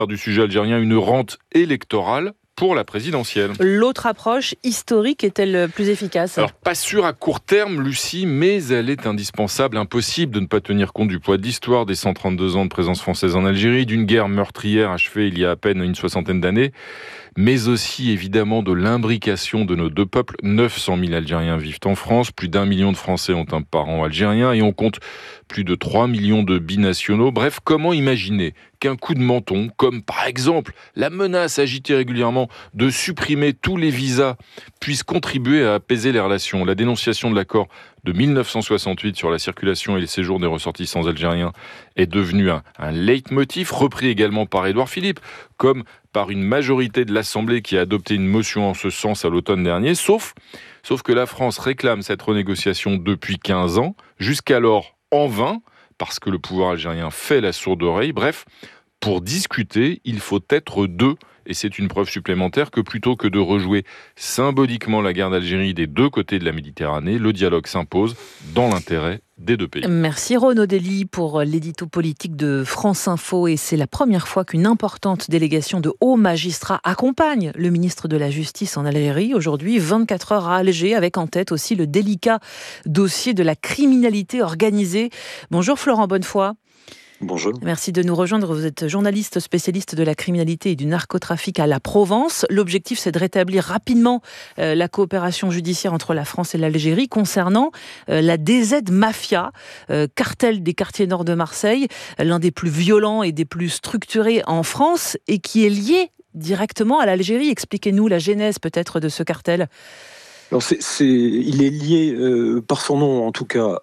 du sujet algérien une rente électorale pour la présidentielle. L'autre approche historique est-elle plus efficace ? Alors, pas sûr à court terme, Lucie, mais elle est indispensable. Impossible de ne pas tenir compte du poids de l'histoire, des 132 ans de présence française en Algérie, d'une guerre meurtrière achevée il y a à peine une soixantaine d'années, mais aussi évidemment de l'imbrication de nos deux peuples. 900 000 Algériens vivent en France, plus d'1 million de Français ont un parent algérien et on compte plus de 3 millions de binationaux. Bref, comment imaginer qu'un coup de menton, comme par exemple la menace agitée régulièrement de supprimer tous les visas, puisse contribuer à apaiser les relations ? La dénonciation de l'accord de 1968 sur la circulation et les séjours des ressortissants algériens est devenue un leitmotiv, repris également par Édouard Philippe, comme par une majorité de l'Assemblée qui a adopté une motion en ce sens à l'automne dernier, sauf que la France réclame cette renégociation depuis 15 ans, jusqu'alors en vain, parce que le pouvoir algérien fait la sourde oreille. Bref, pour discuter, il faut être deux. Et c'est une preuve supplémentaire que plutôt que de rejouer symboliquement la guerre d'Algérie des deux côtés de la Méditerranée, le dialogue s'impose dans l'intérêt des deux pays. Merci Renaud Dely pour l'édito politique de France Info. Et c'est la première fois qu'une importante délégation de hauts magistrats accompagne le ministre de la Justice en Algérie. Aujourd'hui, 24 heures à Alger, avec en tête aussi le délicat dossier de la criminalité organisée. Bonjour Florent Bonnefoy. Bonjour. Merci de nous rejoindre. Vous êtes journaliste spécialiste de la criminalité et du narcotrafic à la Provence. L'objectif, c'est de rétablir rapidement la coopération judiciaire entre la France et l'Algérie concernant la DZ Mafia, cartel des quartiers nord de Marseille, l'un des plus violents et des plus structurés en France et qui est lié directement à l'Algérie. Expliquez-nous la genèse peut-être de ce cartel. Alors il est lié par son nom en tout cas.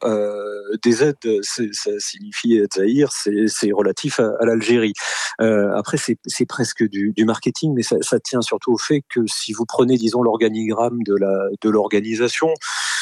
DZ, ça signifie Zaïre, c'est relatif à l'Algérie. Après, c'est presque du marketing, mais ça tient surtout au fait que si vous prenez, disons, l'organigramme de l'organisation,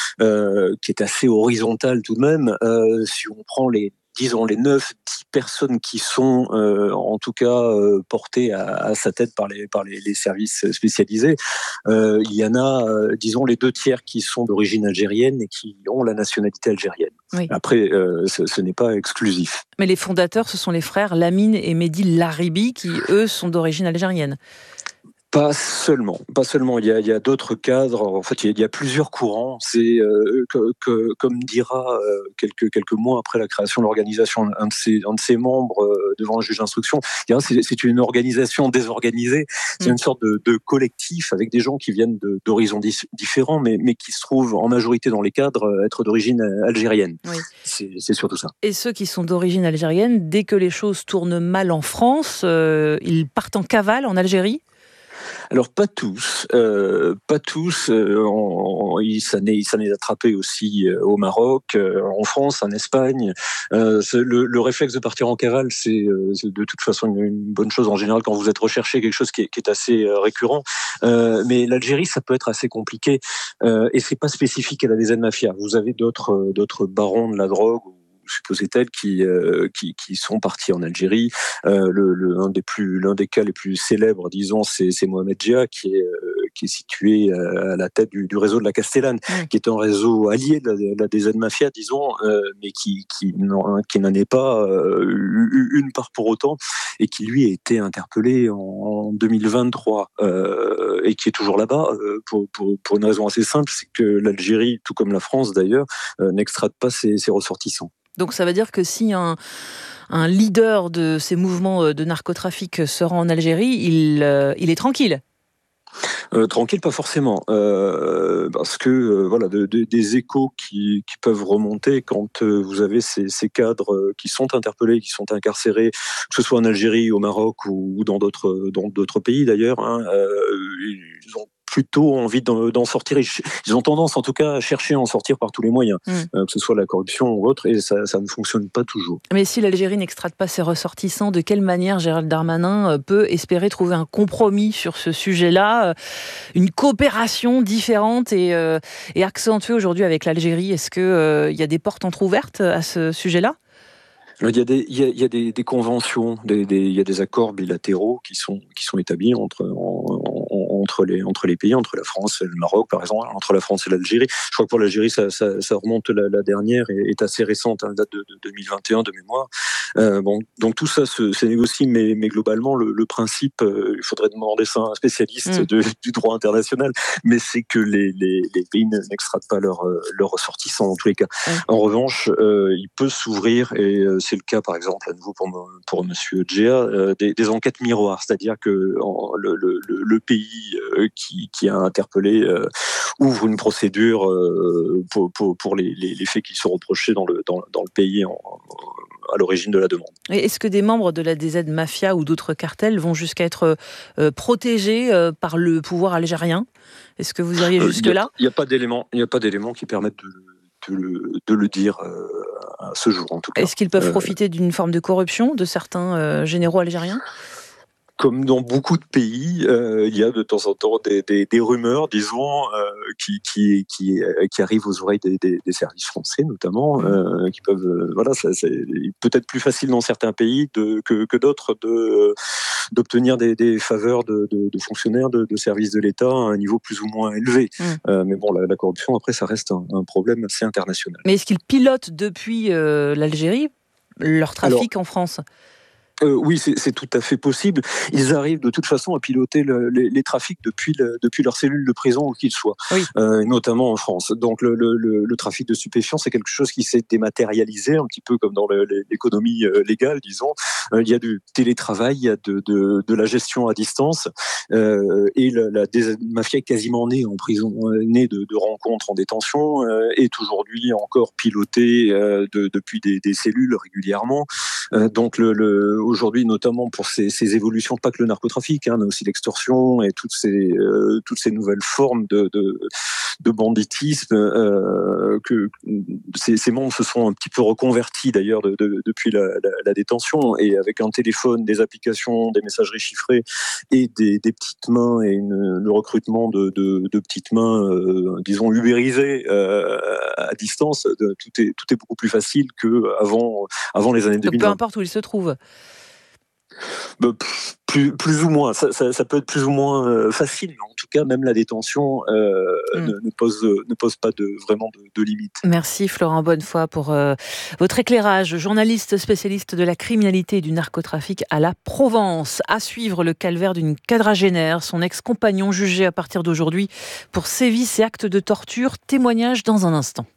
qui est assez horizontal tout de même, si on prend les 9-10 personnes qui sont en tout cas portées à sa tête par les services spécialisés, il y en a, disons, les 2/3 qui sont d'origine algérienne et qui ont la nationalité algérienne. Oui. Après, ce n'est pas exclusif. Mais les fondateurs, ce sont les frères Lamine et Mehdi Laribi qui, eux, sont d'origine algérienne. Pas seulement. Il y a d'autres cadres. En fait, il y a plusieurs courants. C'est comme dira quelques mois après la création de l'organisation un de ses membres devant un juge d'instruction. C'est une organisation désorganisée. C'est une sorte de collectif avec des gens qui viennent d'horizons différents, mais qui se trouvent en majorité dans les cadres être d'origine algérienne. Oui. C'est surtout ça. Et ceux qui sont d'origine algérienne, dès que les choses tournent mal en France, ils partent en cavale en Algérie ? Alors pas tous. Ça n'est attrapé aussi au Maroc, en France, en Espagne. Le réflexe de partir en cavale, c'est de toute façon une bonne chose en général quand vous êtes recherché, quelque chose qui est assez récurrent. Mais l'Algérie, ça peut être assez compliqué, et c'est pas spécifique à la DZ Mafia. Vous avez d'autres barons de la drogue, supposait-elle, qui sont partis en Algérie. L'un des cas les plus célèbres, disons, c'est Mohamed Dia, qui est situé à la tête du réseau de la Castellane, qui est un réseau allié de la DZ Mafia, disons, mais qui n'en est pas une part pour autant, et qui lui a été interpellé en 2023 et qui est toujours là-bas pour une raison assez simple, c'est que l'Algérie, tout comme la France d'ailleurs, n'extrade pas ses ressortissants. Donc ça veut dire que si un leader de ces mouvements de narcotrafic se rend en Algérie, il est tranquille. Tranquille, pas forcément, parce que voilà, des échos qui peuvent remonter quand vous avez ces cadres qui sont interpellés, qui sont incarcérés, que ce soit en Algérie, au Maroc ou dans d'autres pays d'ailleurs. Ils ont plutôt envie d'en sortir. Ils ont tendance, en tout cas, à chercher à en sortir par tous les moyens, que ce soit la corruption ou autre, et ça ne fonctionne pas toujours. Mais si l'Algérie n'extrade pas ses ressortissants, de quelle manière Gérald Darmanin peut espérer trouver un compromis sur ce sujet-là, une coopération différente et accentuée aujourd'hui avec l'Algérie ? Est-ce qu'il y a des portes entrouvertes à ce sujet-là ? Il y a des conventions, il y a des accords bilatéraux qui sont établis entre entre les pays, entre la France et le Maroc, par exemple, entre la France et l'Algérie. Je crois que pour l'Algérie, ça remonte, la dernière est assez récente, date de 2021 de mémoire. Donc tout ça se négocie, mais globalement, le principe, il faudrait demander ça à un spécialiste du droit international, mais c'est que les pays n'extraditent pas leurs ressortissants en tous les cas. En revanche, il peut s'ouvrir, et c'est le cas par exemple à nouveau pour Monsieur Djea, des enquêtes miroirs, c'est-à-dire que le pays qui a interpellé ouvre une procédure pour les faits qui sont reprochés dans le pays à l'origine de la demande. Et est-ce que des membres de la DZ Mafia ou d'autres cartels vont jusqu'à être protégés par le pouvoir algérien ? Est-ce que vous iriez jusque-là ? Il n'y a pas d'éléments qui permettent de le dire à ce jour, en tout cas. Est-ce qu'ils peuvent profiter d'une forme de corruption de certains généraux algériens ? Comme dans beaucoup de pays, il y a de temps en temps des rumeurs, disons, qui arrivent aux oreilles des services français, notamment, qui peuvent, c'est peut-être plus facile dans certains pays que d'autres d'obtenir des faveurs de fonctionnaires de services de l'État à un niveau plus ou moins élevé. Mais bon, la corruption, après, ça reste un problème assez international. Mais est-ce qu'ils pilotent depuis l'Algérie leur trafic en France ? Oui, c'est tout à fait possible. Ils arrivent de toute façon à piloter les trafics depuis leur cellule de prison où qu'ils soient, notamment en France. Donc le trafic de stupéfiants, c'est quelque chose qui s'est dématérialisé, un petit peu comme dans l'économie légale, disons. Il y a du télétravail, il y a de la gestion à distance, et la mafia est quasiment née en prison, née de rencontres en détention, est aujourd'hui encore pilotée depuis des cellules régulièrement. Donc aujourd'hui, notamment pour ces évolutions, pas que le narcotrafic, mais aussi l'extorsion et toutes ces nouvelles formes de banditisme, que ces membres se sont un petit peu reconvertis d'ailleurs depuis la détention, et avec un téléphone, des applications, des messageries chiffrées et des petites mains et le recrutement de petites mains, disons ubérisées à distance, tout est beaucoup plus facile qu'avant les années 2020. Donc peu importe où ils se trouvent. Plus ou moins, ça peut être plus ou moins facile, mais en tout cas, même la détention ne pose pas vraiment de limite. Merci Florent Bonnefoy pour votre éclairage. Journaliste spécialiste de la criminalité et du narcotrafic à la Provence. À suivre le calvaire d'une quadragénaire, son ex-compagnon jugé à partir d'aujourd'hui pour sévices et actes de torture. Témoignage dans un instant.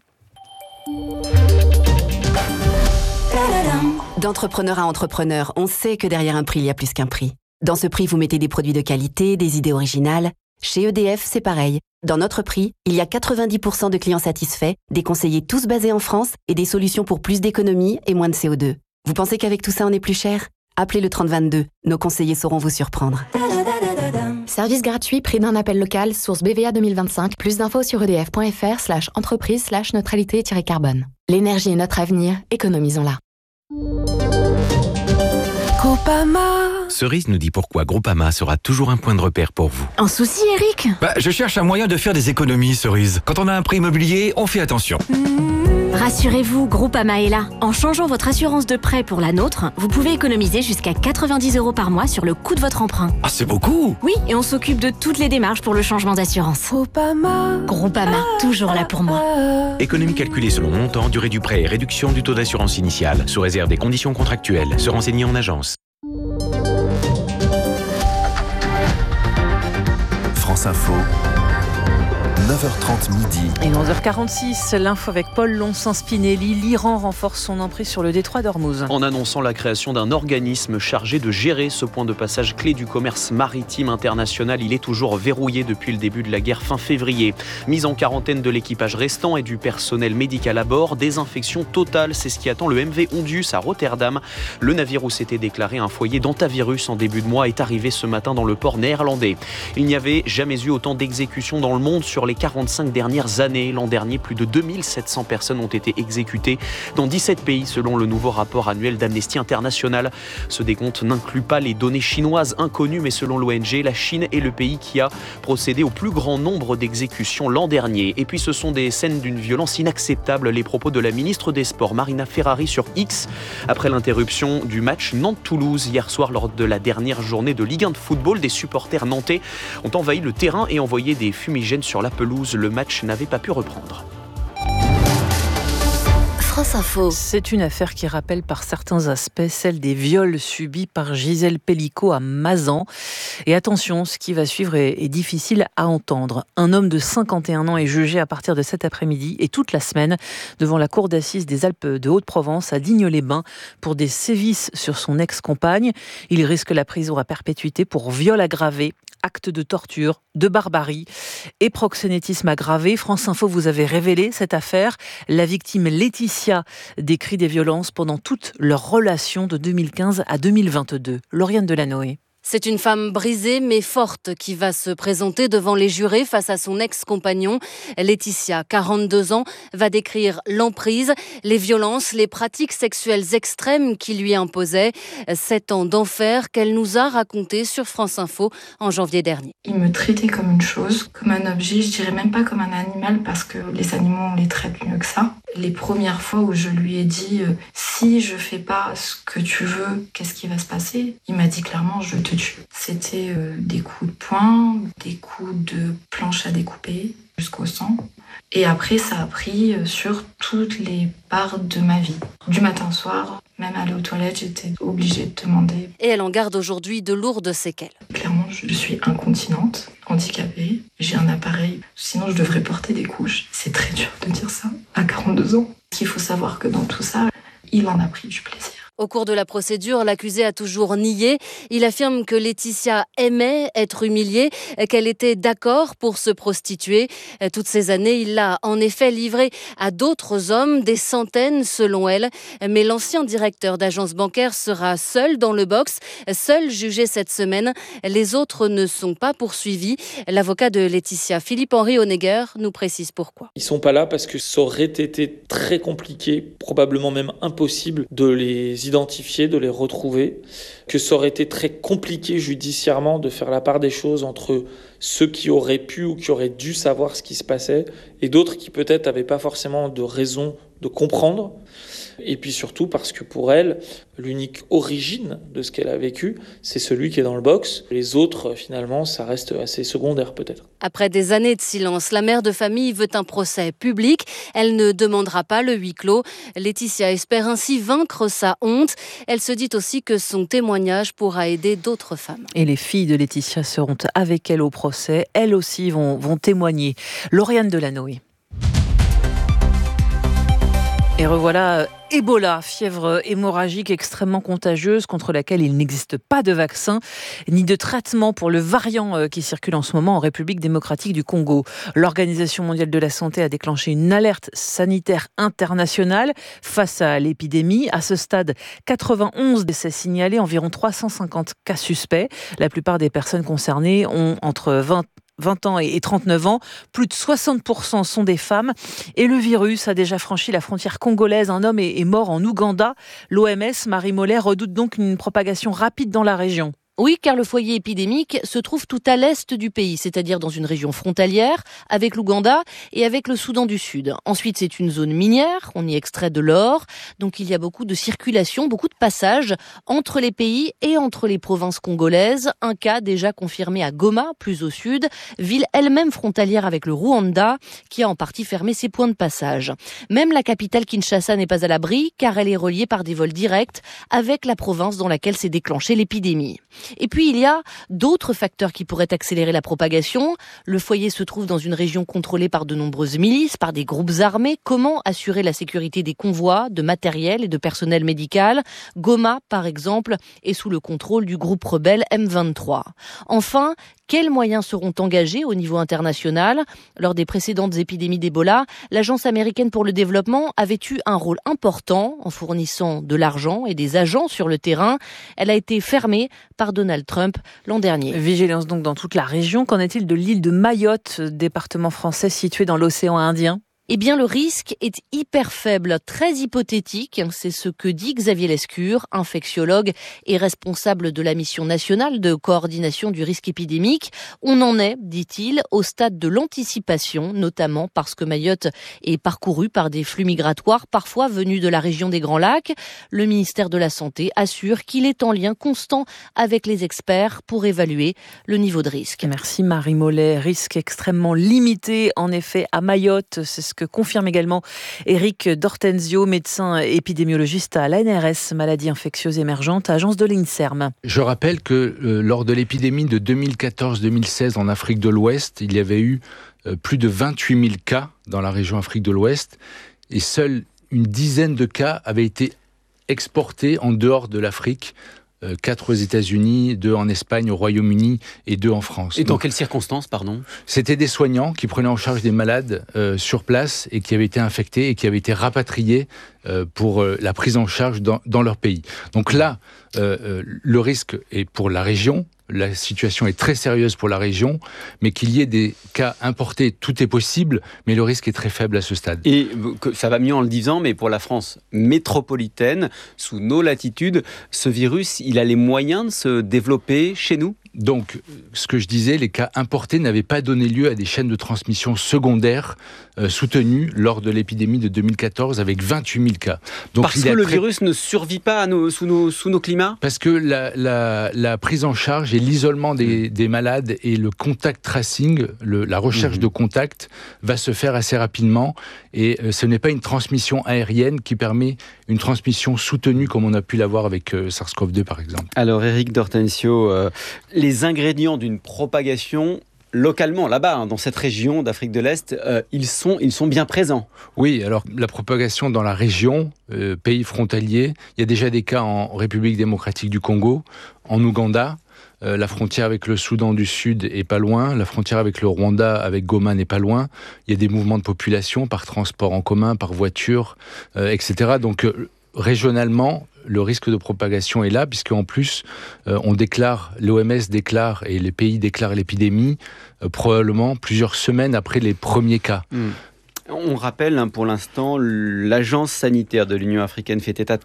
D'entrepreneur à entrepreneur, on sait que derrière un prix, il y a plus qu'un prix. Dans ce prix, vous mettez des produits de qualité, des idées originales. Chez EDF, c'est pareil. Dans notre prix, il y a 90% de clients satisfaits, des conseillers tous basés en France et des solutions pour plus d'économie et moins de CO2. Vous pensez qu'avec tout ça, on est plus cher ? Appelez le 3022. Nos conseillers sauront vous surprendre. Service gratuit, prix d'un appel local, source BVA 2025. Plus d'infos sur edf.fr/entreprise/neutralité-carbone. L'énergie est notre avenir, économisons-la. Groupama. Cerise nous dit pourquoi Groupama sera toujours un point de repère pour vous. Un souci, Eric ? Je cherche un moyen de faire des économies, Cerise. Quand on a un prêt immobilier, on fait attention. Rassurez-vous, Groupama est là. En changeant votre assurance de prêt pour la nôtre, vous pouvez économiser jusqu'à 90 € par mois sur le coût de votre emprunt. Ah, c'est beaucoup! Oui, et on s'occupe de toutes les démarches pour le changement d'assurance. Groupama, toujours là pour moi. Économie calculée selon montant, durée du prêt et réduction du taux d'assurance initiale, sous réserve des conditions contractuelles. Se renseigner en agence. France Info, 9h30 midi. Et 11h46, l'info avec Paul Lonsin-Spinelli. L'Iran renforce son emprise sur le détroit d'Ormuz. En annonçant la création d'un organisme chargé de gérer ce point de passage clé du commerce maritime international, il est toujours verrouillé depuis le début de la guerre fin février. Mise en quarantaine de l'équipage restant et du personnel médical à bord, désinfection totale, c'est ce qui attend le MV Ondius à Rotterdam. Le navire où s'était déclaré un foyer d'antavirus en début de mois est arrivé ce matin dans le port néerlandais. Il n'y avait jamais eu autant d'exécutions dans le monde sur les 45 dernières années. L'an dernier, plus de 2700 personnes ont été exécutées dans 17 pays selon le nouveau rapport annuel d'Amnesty International. Ce décompte n'inclut pas les données chinoises inconnues, mais selon l'ONG, la Chine est le pays qui a procédé au plus grand nombre d'exécutions l'an dernier. Et puis ce sont des scènes d'une violence inacceptable, les propos de la ministre des Sports Marina Ferrari sur X après l'interruption du match Nantes-Toulouse hier soir lors de la dernière journée de Ligue 1 de football. Des supporters nantais ont envahi le terrain et envoyé des fumigènes sur la pelouse. Le match n'avait pas pu reprendre. France Info. C'est une affaire qui rappelle par certains aspects celle des viols subis par Gisèle Pellicot à Mazan. Et attention, ce qui va suivre est difficile à entendre. Un homme de 51 ans est jugé à partir de cet après-midi et toute la semaine devant la cour d'assises des Alpes de Haute-Provence à Digne-les-Bains pour des sévices sur son ex-compagne. Il risque la prison à perpétuité pour viol aggravé, acte de torture, de barbarie et proxénétisme aggravé. France Info, vous avez révélé cette affaire. La victime Laetitia décrit des violences pendant toute leur relation de 2015 à 2022. Lauriane Delanoë. C'est une femme brisée mais forte qui va se présenter devant les jurés face à son ex-compagnon. Laetitia, 42 ans, va décrire l'emprise, les violences, les pratiques sexuelles extrêmes qui lui imposaient. 7 ans d'enfer qu'elle nous a raconté sur France Info en janvier dernier. Il me traitait comme une chose, comme un objet, je dirais même pas comme un animal parce que les animaux on les traite mieux que ça. Les premières fois où je lui ai dit si je fais pas ce que tu veux, qu'est-ce qui va se passer ? Il m'a dit clairement je te tue. C'était des coups de poing, des coups de planche à découper jusqu'au sang. Et après ça a pris sur toutes les parts de ma vie. Du matin au soir, même aller aux toilettes, j'étais obligée de demander. Et elle en garde aujourd'hui de lourdes séquelles. Clairement, je suis incontinente, handicapée, j'ai un appareil, sinon je devrais porter des couches. C'est très dur de dire ça à 42 ans. Il faut savoir que dans tout ça, il en a pris du plaisir. Au cours de la procédure, l'accusé a toujours nié. Il affirme que Laetitia aimait être humiliée, qu'elle était d'accord pour se prostituer. Toutes ces années, il l'a en effet livrée à d'autres hommes, des centaines selon elle. Mais l'ancien directeur d'agence bancaire sera seul dans le box, seul jugé cette semaine. Les autres ne sont pas poursuivis. L'avocat de Laetitia, Philippe-Henri Honegger, nous précise pourquoi. Ils ne sont pas là parce que ça aurait été très compliqué, probablement même impossible de les identifier, de les retrouver, que ça aurait été très compliqué judiciairement de faire la part des choses entre ceux qui auraient pu ou qui auraient dû savoir ce qui se passait et d'autres qui peut-être n'avaient pas forcément de raison de comprendre. Et puis surtout parce que pour elle, l'unique origine de ce qu'elle a vécu, c'est celui qui est dans le box. Les autres, finalement, ça reste assez secondaire peut-être. Après des années de silence, la mère de famille veut un procès public. Elle ne demandera pas le huis clos. Laetitia espère ainsi vaincre sa honte. Elle se dit aussi que son témoignage pourra aider d'autres femmes. Et les filles de Laetitia seront avec elle au procès. Elles aussi vont témoigner. Lauriane Delanoë. Et revoilà Ebola, fièvre hémorragique extrêmement contagieuse contre laquelle il n'existe pas de vaccin ni de traitement pour le variant qui circule en ce moment en République démocratique du Congo. L'Organisation mondiale de la santé a déclenché une alerte sanitaire internationale face à l'épidémie. À ce stade, 91 décès signalés, environ 350 cas suspects. La plupart des personnes concernées ont entre 20 ans et 39 ans. Plus de 60% sont des femmes. Et le virus a déjà franchi la frontière congolaise. Un homme est mort en Ouganda. L'OMS, Marie Mollet, redoute donc une propagation rapide dans la région. Oui, car le foyer épidémique se trouve tout à l'est du pays, c'est-à-dire dans une région frontalière avec l'Ouganda et avec le Soudan du Sud. Ensuite, c'est une zone minière, on y extrait de l'or, donc il y a beaucoup de circulation, beaucoup de passages entre les pays et entre les provinces congolaises. Un cas déjà confirmé à Goma, plus au sud, ville elle-même frontalière avec le Rwanda, qui a en partie fermé ses points de passage. Même la capitale Kinshasa n'est pas à l'abri, car elle est reliée par des vols directs avec la province dans laquelle s'est déclenchée l'épidémie. Et puis, il y a d'autres facteurs qui pourraient accélérer la propagation. Le foyer se trouve dans une région contrôlée par de nombreuses milices, par des groupes armés. Comment assurer la sécurité des convois, de matériel et de personnel médical ? Goma, par exemple, est sous le contrôle du groupe rebelle M23. Enfin, Quels moyens seront engagés au niveau international ? Lors des précédentes épidémies d'Ebola, l'Agence américaine pour le développement avait eu un rôle important en fournissant de l'argent et des agents sur le terrain. Elle a été fermée par Donald Trump l'an dernier. Vigilance donc dans toute la région. Qu'en est-il de l'île de Mayotte, département français situé dans l'océan Indien ? Eh bien, le risque est hyper faible, très hypothétique. C'est ce que dit Xavier Lescure, infectiologue et responsable de la mission nationale de coordination du risque épidémique. On en est, dit-il, au stade de l'anticipation, notamment parce que Mayotte est parcourue par des flux migratoires, parfois venus de la région des Grands Lacs. Le ministère de la Santé assure qu'il est en lien constant avec les experts pour évaluer le niveau de risque. Merci Marie Mollet. Risque extrêmement limité, en effet, à Mayotte. C'est ce que confirme également Éric D'Ortenzio, médecin épidémiologiste à l'ANRS, maladie infectieuse émergente, agence de l'INSERM. Je rappelle que lors de l'épidémie de 2014-2016 en Afrique de l'Ouest, il y avait eu plus de 28 000 cas dans la région Afrique de l'Ouest et seule une dizaine de cas avaient été exportés en dehors de l'Afrique. 4 aux États-Unis, 2 en Espagne, au Royaume-Uni et 2 en France. Et dans quelles circonstances, pardon ? C'était des soignants qui prenaient en charge des malades sur place et qui avaient été infectés et qui avaient été rapatriés pour la prise en charge dans leur pays. Donc là, le risque est pour la région. La situation est très sérieuse pour la région, mais qu'il y ait des cas importés, tout est possible, mais le risque est très faible à ce stade. Et ça va mieux en le disant, mais pour la France métropolitaine, sous nos latitudes, ce virus, il a les moyens de se développer chez nous ? Donc, ce que je disais, les cas importés n'avaient pas donné lieu à des chaînes de transmission secondaires soutenues lors de l'épidémie de 2014 avec 28 000 cas. Donc, parce que le virus ne survit pas sous nos climats ? Parce que la prise en charge et l'isolement des malades et le contact tracing, la recherche de contact va se faire assez rapidement et ce n'est pas une transmission aérienne qui permet une transmission soutenue comme on a pu l'avoir avec SARS-CoV-2 par exemple. Alors Éric D'Ortenzio, les ingrédients d'une propagation localement, là-bas, dans cette région d'Afrique de l'Est, ils sont bien présents. Oui, alors la propagation dans la région, pays frontalier, il y a déjà des cas en République démocratique du Congo, en Ouganda. La frontière avec le Soudan du Sud est pas loin, la frontière avec le Rwanda, avec Goma n'est pas loin. Il y a des mouvements de population par transport en commun, par voiture, etc. Donc régionalement, le risque de propagation est là, puisqu'en plus, l'OMS déclare et les pays déclarent l'épidémie probablement plusieurs semaines après les premiers cas. On rappelle, pour l'instant, l'agence sanitaire de l'Union africaine fait état de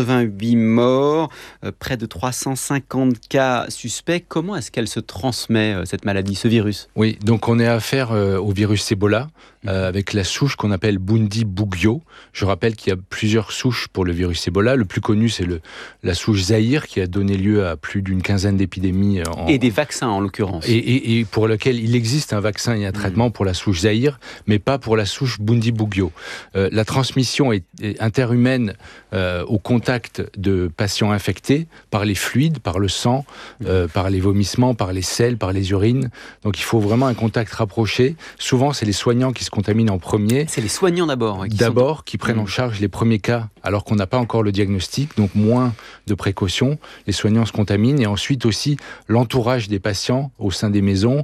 88 morts, près de 350 cas suspects. Comment est-ce qu'elle se transmet, cette maladie, ce virus ? Oui, donc on est à affaire au virus Ebola, avec la souche qu'on appelle Bundibugyo. Je rappelle qu'il y a plusieurs souches pour le virus Ebola. Le plus connu, c'est la souche Zaïre, qui a donné lieu à plus d'une quinzaine d'épidémies. Et des vaccins, en l'occurrence. Et pour lequel il existe un vaccin et un traitement pour la souche Zaïre, mais pas pour la souche Bundibugyo. La transmission est interhumaine au contact de patients infectés par les fluides, par le sang, par les vomissements, par les selles, par les urines. Donc il faut vraiment un contact rapproché. Souvent, c'est les soignants qui se contaminent en premier. C'est les soignants d'abord. Qui prennent en charge les premiers cas, alors qu'on n'a pas encore le diagnostic, donc moins de précautions. Les soignants se contaminent et ensuite aussi l'entourage des patients au sein des maisons,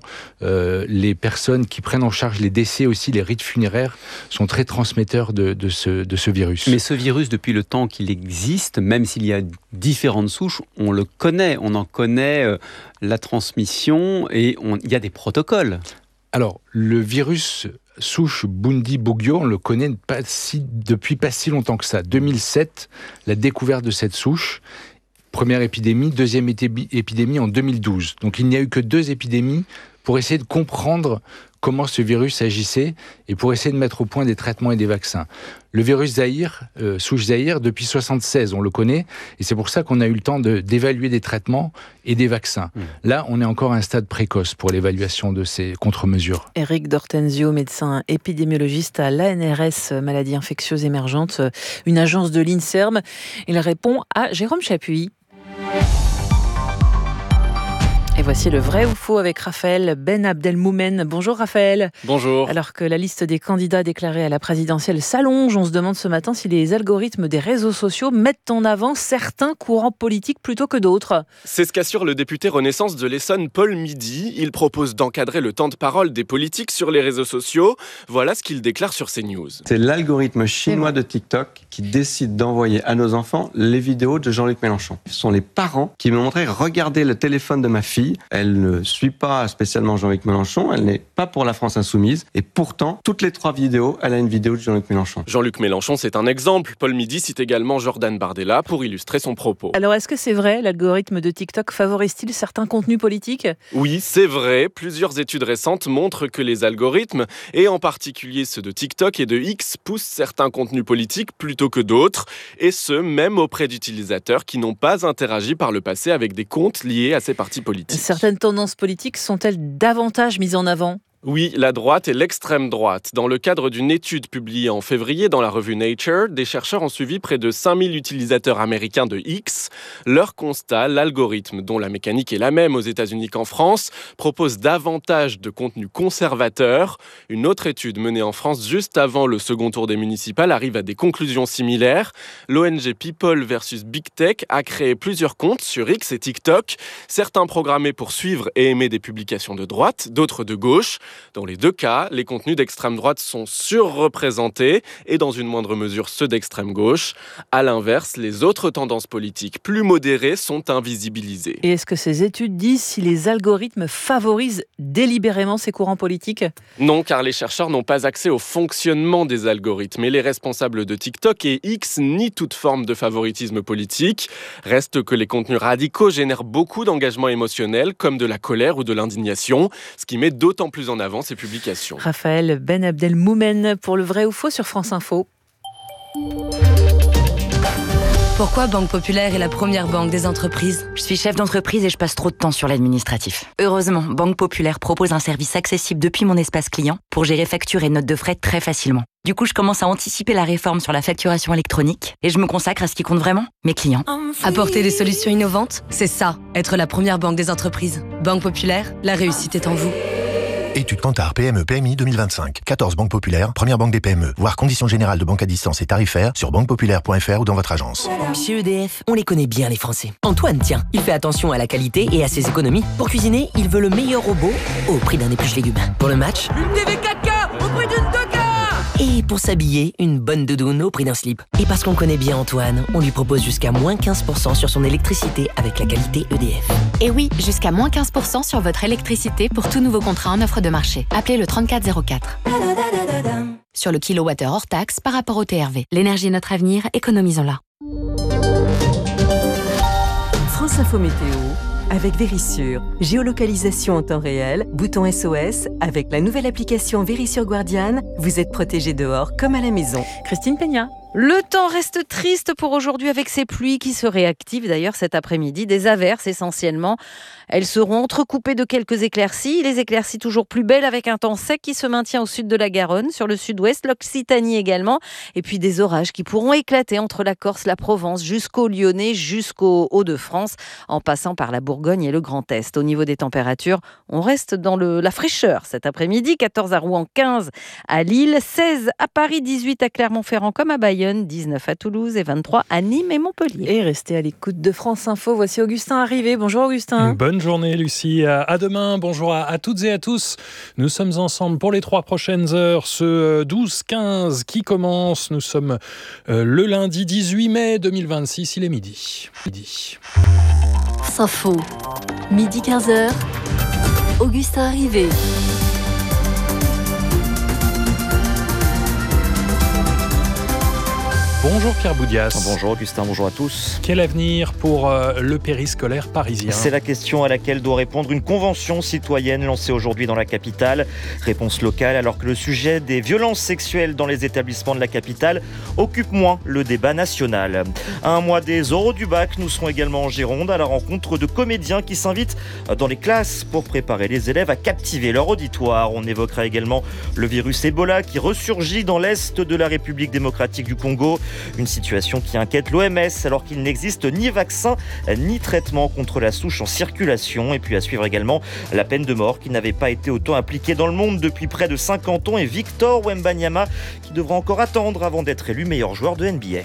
les personnes qui prennent en charge les décès aussi, les rites funéraires sont très transmetteurs de ce virus. Mais ce virus, depuis le temps qu'il existe, même s'il y a différentes souches, on le connaît, on en connaît la transmission et il y a des protocoles. Alors, le virus souche Bundibugyo, on le connaît depuis pas si longtemps que ça. 2007, la découverte de cette souche. Première épidémie, deuxième épidémie en 2012. Donc il n'y a eu que 2 épidémies pour essayer de comprendre comment ce virus agissait et pour essayer de mettre au point des traitements et des vaccins. Le virus Zaïre, souche Zaïre, depuis 1976, on le connaît, et c'est pour ça qu'on a eu le temps d'évaluer des traitements et des vaccins. Là, on est encore à un stade précoce pour l'évaluation de ces contre-mesures. Éric D'Ortenzio, médecin épidémiologiste à l'ANRS, maladie infectieuse émergente, une agence de l'INSERM. Il répond à Jérôme Chapuis. Et voici le vrai ou faux avec Raphaël Ben Abdelmoumen. Bonjour Raphaël. Bonjour. Alors que la liste des candidats déclarés à la présidentielle s'allonge, on se demande ce matin si les algorithmes des réseaux sociaux mettent en avant certains courants politiques plutôt que d'autres. C'est ce qu'assure le député Renaissance de l'Essonne, Paul Midi. Il propose d'encadrer le temps de parole des politiques sur les réseaux sociaux. Voilà ce qu'il déclare sur CNews. C'est l'algorithme chinois de TikTok qui décide d'envoyer à nos enfants les vidéos de Jean-Luc Mélenchon. Ce sont les parents qui m'ont montré « Regardez le téléphone de ma fille ». Elle ne suit pas spécialement Jean-Luc Mélenchon, elle n'est pas pour la France insoumise. Et pourtant, toutes les 3 vidéos, elle a une vidéo de Jean-Luc Mélenchon. Jean-Luc Mélenchon, c'est un exemple. Paul Midi cite également Jordan Bardella pour illustrer son propos. Alors, est-ce que c'est vrai, l'algorithme de TikTok favorise-t-il certains contenus politiques ? Oui, c'est vrai. Plusieurs études récentes montrent que les algorithmes, et en particulier ceux de TikTok et de X, poussent certains contenus politiques plutôt que d'autres, et ce, même auprès d'utilisateurs qui n'ont pas interagi par le passé avec des comptes liés à ces partis politiques. Certaines tendances politiques sont-elles davantage mises en avant ? Oui, la droite et l'extrême droite. Dans le cadre d'une étude publiée en février dans la revue Nature, des chercheurs ont suivi près de 5000 utilisateurs américains de X. Leur constat, l'algorithme, dont la mécanique est la même aux États-Unis qu'en France, propose davantage de contenu conservateur. Une autre étude menée en France juste avant le second tour des municipales arrive à des conclusions similaires. L'ONG People vs Big Tech a créé plusieurs comptes sur X et TikTok, certains programmés pour suivre et aimer des publications de droite, d'autres de gauche. Dans les 2 cas, les contenus d'extrême droite sont surreprésentés et dans une moindre mesure ceux d'extrême gauche. À l'inverse, les autres tendances politiques plus modérées sont invisibilisées. Et est-ce que ces études disent si les algorithmes favorisent délibérément ces courants politiques ? Non, car les chercheurs n'ont pas accès au fonctionnement des algorithmes et les responsables de TikTok et X nient toute forme de favoritisme politique. Reste que les contenus radicaux génèrent beaucoup d'engagement émotionnel comme de la colère ou de l'indignation, ce qui met d'autant plus en avant ces publications. Raphaël Ben Abdelmoumen pour le vrai ou faux sur France Info. Pourquoi Banque Populaire est la première banque des entreprises ? Je suis chef d'entreprise et je passe trop de temps sur l'administratif. Heureusement, Banque Populaire propose un service accessible depuis mon espace client pour gérer factures et notes de frais très facilement. Du coup, je commence à anticiper la réforme sur la facturation électronique et je me consacre à ce qui compte vraiment, mes clients. Apporter des solutions innovantes, c'est ça, être la première banque des entreprises. Banque Populaire, la réussite est en vous. Étude Kantar PME PMI 2025. 14 banques populaires, première banque des PME. Voir conditions générales de banque à distance et tarifaires sur banquepopulaire.fr ou dans votre agence. Chez EDF, on les connaît bien les Français. Antoine, tiens, il fait attention à la qualité et à ses économies. Pour cuisiner, il veut le meilleur robot au prix d'un épluche légumes. Pour le match, une TV 4K au prix d'une 2K. Et pour s'habiller, une bonne doudoune au prix d'un slip. Et parce qu'on connaît bien Antoine, on lui propose jusqu'à moins 15% sur son électricité avec la qualité EDF. Et oui, jusqu'à moins 15% sur votre électricité pour tout nouveau contrat en offre de marché. Appelez le 3404. Sur le kilowattheure hors taxe par rapport au TRV. L'énergie est notre avenir, économisons-la. France Info Météo avec Vérissure. Géolocalisation en temps réel, bouton SOS. Avec la nouvelle application Vérissure Guardian, vous êtes protégé dehors comme à la maison. Christine Peña. Le temps reste triste pour aujourd'hui avec ces pluies qui se réactivent d'ailleurs cet après-midi. Des averses essentiellement. Elles seront entrecoupées de quelques éclaircies. Les éclaircies toujours plus belles avec un temps sec qui se maintient au sud de la Garonne, sur le sud-ouest, l'Occitanie également. Et puis des orages qui pourront éclater entre la Corse, la Provence, jusqu'au Lyonnais, jusqu'au Hauts-de-France, en passant par la Bourgogne et le Grand Est. Au niveau des températures, on reste dans la fraîcheur cet après-midi. 14 à Rouen, 15 à Lille, 16 à Paris, 18 à Clermont-Ferrand comme à Bayonne, 19 à Toulouse et 23 à Nîmes et Montpellier. Et restez à l'écoute de France Info. Voici Augustin arrivé. Bonjour Augustin. Bonne journée Lucie. À demain. Bonjour à toutes et à tous. Nous sommes ensemble pour les 3 prochaines heures. Ce 12-15 qui commence. Nous sommes le lundi 18 mai 2026. Il est midi. France Info. Midi 15h. Augustin arrivé. Bonjour Pierre Boudias. Bonjour Augustin, bonjour à tous. Quel avenir pour le périscolaire parisien ? C'est la question à laquelle doit répondre une convention citoyenne lancée aujourd'hui dans la capitale. Réponse locale alors que le sujet des violences sexuelles dans les établissements de la capitale occupe moins le débat national. À un mois des oraux du bac, nous serons également en Gironde à la rencontre de comédiens qui s'invitent dans les classes pour préparer les élèves à captiver leur auditoire. On évoquera également le virus Ebola qui ressurgit dans l'est de la République démocratique du Congo. Une situation qui inquiète l'OMS alors qu'il n'existe ni vaccin ni traitement contre la souche en circulation. Et puis à suivre également la peine de mort qui n'avait pas été autant appliquée dans le monde depuis près de 50 ans et Victor Wembanyama qui devra encore attendre avant d'être élu meilleur joueur de NBA.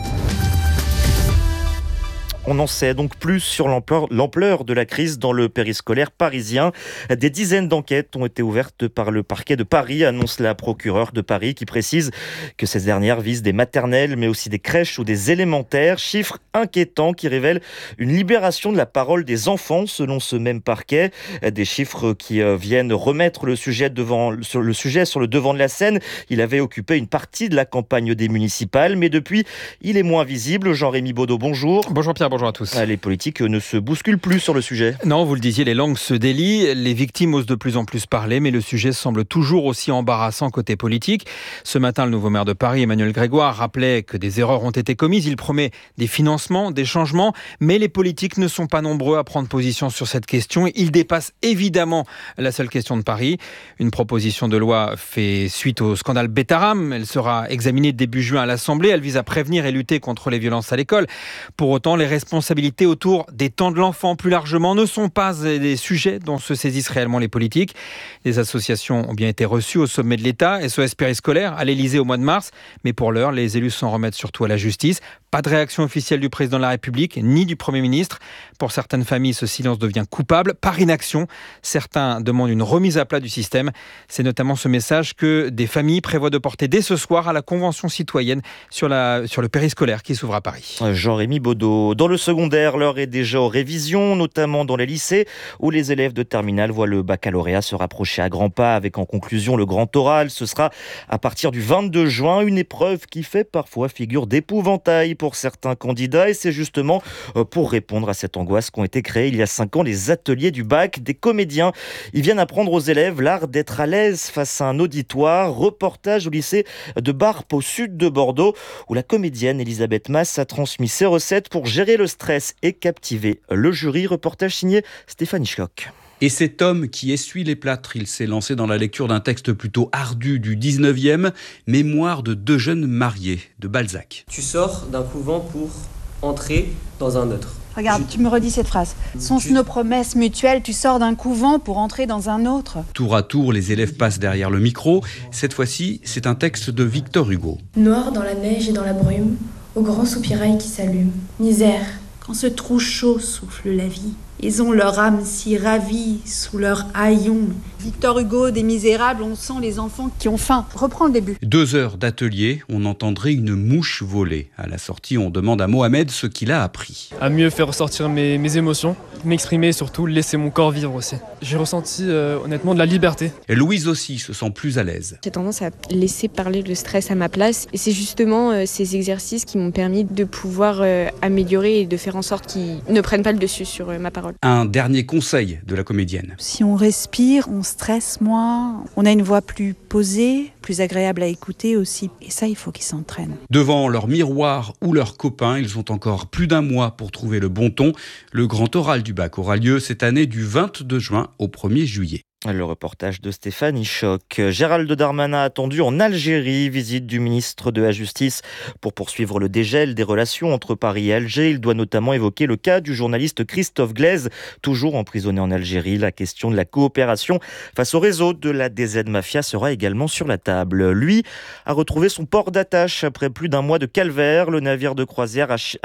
On en sait donc plus sur l'ampleur de la crise dans le périscolaire parisien. Des dizaines d'enquêtes ont été ouvertes par le parquet de Paris, annonce la procureure de Paris qui précise que ces dernières visent des maternelles mais aussi des crèches ou des élémentaires. Chiffres inquiétants qui révèlent une libération de la parole des enfants selon ce même parquet. Des chiffres qui viennent remettre le sujet sur le devant de la scène. Il avait occupé une partie de la campagne des municipales mais depuis il est moins visible. Jean-Rémy Baudot, bonjour. Bonjour Pierre. Bonjour à tous. Les politiques ne se bousculent plus sur le sujet. Non, vous le disiez, les langues se délient, les victimes osent de plus en plus parler, mais le sujet semble toujours aussi embarrassant côté politique. Ce matin, le nouveau maire de Paris, Emmanuel Grégoire, rappelait que des erreurs ont été commises. Il promet des financements, des changements, mais les politiques ne sont pas nombreux à prendre position sur cette question. Il dépasse évidemment la seule question de Paris. Une proposition de loi fait suite au scandale Betaram. Elle sera examinée début juin à l'Assemblée. Elle vise à prévenir et lutter contre les violences à l'école. Pour autant, les responsabilités autour des temps de l'enfant plus largement ne sont pas des sujets dont se saisissent réellement les politiques. Les associations ont bien été reçues au sommet de l'État, SOS Périscolaire, à l'Élysée au mois de mars. Mais pour l'heure, les élus s'en remettent surtout à la justice. Pas de réaction officielle du président de la République, ni du Premier ministre. Pour certaines familles, ce silence devient coupable par inaction. Certains demandent une remise à plat du système. C'est notamment ce message que des familles prévoient de porter dès ce soir à la Convention citoyenne sur le périscolaire qui s'ouvre à Paris. Jean-Rémy Baudot. Dans le secondaire, l'heure est déjà aux révisions, notamment dans les lycées, où les élèves de terminale voient le baccalauréat se rapprocher à grands pas, avec en conclusion le grand oral. Ce sera à partir du 22 juin, une épreuve qui fait parfois figure d'épouvantail pour certains candidats. Et c'est justement pour répondre à cette angoisse qu'ont été créés il y a 5 ans les ateliers du bac. Des comédiens, ils viennent apprendre aux élèves l'art d'être à l'aise face à un auditoire. Reportage au lycée de Barp au sud de Bordeaux, où la comédienne Elisabeth Mass a transmis ses recettes pour gérer le stress et captiver le jury. Reportage signé Stéphane Hitchcock. Et cet homme qui essuie les plâtres, il s'est lancé dans la lecture d'un texte plutôt ardu du 19e, Mémoire de 2 jeunes mariés, de Balzac. Tu sors d'un couvent pour entrer dans un autre. Regarde, tu me redis cette phrase. Sont-ce nos promesses mutuelles? Tu sors d'un couvent pour entrer dans un autre. Tour à tour, les élèves passent derrière le micro. Cette fois-ci, c'est un texte de Victor Hugo. Noir dans la neige et dans la brume, au grand soupirail qui s'allume. Misère. Quand ce trou chaud souffle la vie, ils ont leur âme si ravie sous leur haillon. Victor Hugo, des Misérables, on sent les enfants qui ont faim. Reprends le début. 2 heures d'atelier, on entendrait une mouche voler. À la sortie, on demande à Mohamed ce qu'il a appris. À mieux faire ressortir mes émotions, m'exprimer et surtout laisser mon corps vivre aussi. J'ai ressenti honnêtement de la liberté. Et Louise aussi se sent plus à l'aise. J'ai tendance à laisser parler le stress à ma place. Et c'est justement ces exercices qui m'ont permis de pouvoir améliorer et de faire en sorte qu'ils ne prennent pas le dessus sur ma parole. Un dernier conseil de la comédienne. Si on respire, on stresse moins, on a une voix plus posée, plus agréable à écouter aussi. Et ça, il faut qu'ils s'entraînent. Devant leur miroir ou leurs copains, ils ont encore plus d'1 mois pour trouver le bon ton. Le grand oral du bac aura lieu cette année du 22 juin au 1er juillet. Le reportage de Stéphane Hitchcock. Gérald Darmanin attendu en Algérie, visite du ministre de la Justice pour poursuivre le dégel des relations entre Paris et Alger. Il doit notamment évoquer le cas du journaliste Christophe Glaise, toujours emprisonné en Algérie. La question de la coopération face au réseau de la DZ Mafia sera également sur la table. Lui a retrouvé son port d'attache après plus d'1 mois de calvaire. Le navire de croisière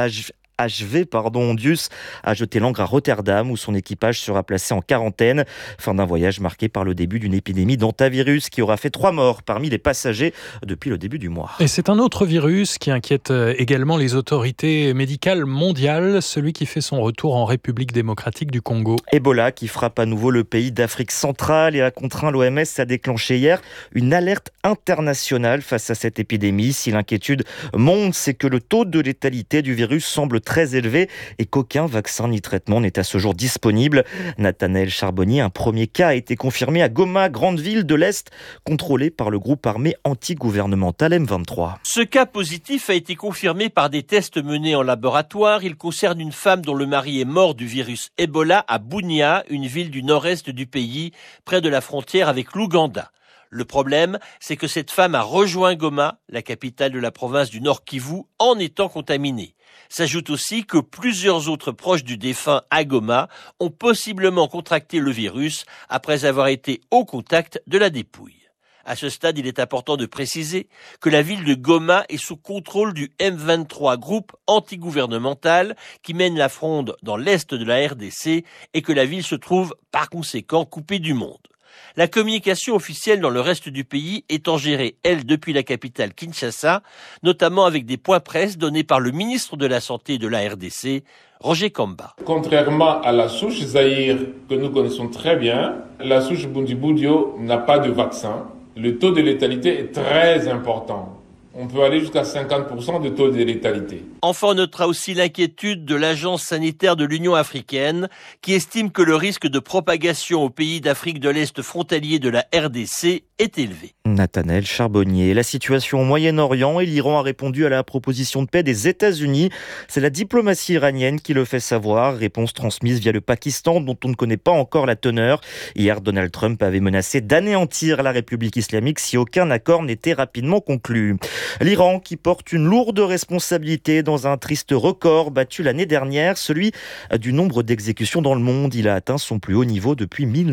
HV Ondius a jeté l'ancre à Rotterdam où son équipage sera placé en quarantaine. Fin d'un voyage marqué par le début d'une épidémie d'hantavirus qui aura fait 3 morts parmi les passagers depuis le début du mois. Et c'est un autre virus qui inquiète également les autorités médicales mondiales, celui qui fait son retour en République démocratique du Congo. Ebola qui frappe à nouveau le pays d'Afrique centrale et a contraint l'OMS à déclencher hier une alerte internationale face à cette épidémie. Si l'inquiétude monte, c'est que le taux de létalité du virus semble très élevé et qu'aucun vaccin ni traitement n'est à ce jour disponible. Nathanaël Charbonnier, un premier cas a été confirmé à Goma, grande ville de l'Est, contrôlée par le groupe armé anti-gouvernemental M23. Ce cas positif a été confirmé par des tests menés en laboratoire. Il concerne une femme dont le mari est mort du virus Ebola à Bunia, une ville du nord-est du pays, près de la frontière avec l'Ouganda. Le problème, c'est que cette femme a rejoint Goma, la capitale de la province du Nord Kivu, en étant contaminée. S'ajoute aussi que plusieurs autres proches du défunt à Goma ont possiblement contracté le virus après avoir été au contact de la dépouille. À ce stade, il est important de préciser que la ville de Goma est sous contrôle du M23, groupe antigouvernemental qui mène la fronde dans l'est de la RDC et que la ville se trouve par conséquent coupée du monde. La communication officielle dans le reste du pays étant gérée, elle, depuis la capitale Kinshasa, notamment avec des points presse donnés par le ministre de la Santé de la RDC, Roger Kamba. Contrairement à la souche Zaïre que nous connaissons très bien, la souche Bundibugyo n'a pas de vaccin. Le taux de létalité est très important. On peut aller jusqu'à 50% de taux de létalité. Enfin, on notera aussi l'inquiétude de l'Agence sanitaire de l'Union africaine qui estime que le risque de propagation aux pays d'Afrique de l'Est frontaliers de la RDC est élevé. Nathanaël Charbonnier. La situation au Moyen-Orient et l'Iran a répondu à la proposition de paix des États-Unis. C'est la diplomatie iranienne qui le fait savoir. Réponse transmise via le Pakistan dont on ne connaît pas encore la teneur. Hier, Donald Trump avait menacé d'anéantir la République islamique si aucun accord n'était rapidement conclu. L'Iran qui porte une lourde responsabilité dans un triste record battu l'année dernière, celui du nombre d'exécutions dans le monde. Il a atteint son plus haut niveau depuis 1900.